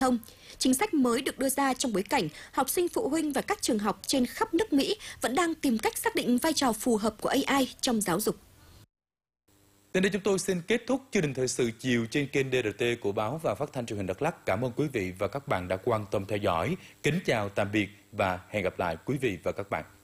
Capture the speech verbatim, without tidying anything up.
thông. Chính sách mới được đưa ra trong bối cảnh học sinh, phụ huynh và các trường học trên khắp nước Mỹ vẫn đang tìm cách xác định vai trò phù hợp của a i trong giáo dục. Đến đây chúng tôi xin kết thúc chương trình thời sự chiều trên kênh đê rờ tê của Báo và Phát thanh Truyền hình Đắk Lắk. Cảm ơn quý vị và các bạn đã quan tâm theo dõi. Kính chào tạm biệt và hẹn gặp lại quý vị và các bạn.